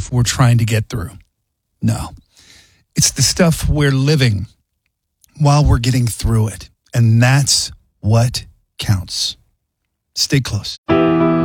stuff we're trying to get through. No, it's the stuff we're living while we're getting through it. And that's what counts. Stay close.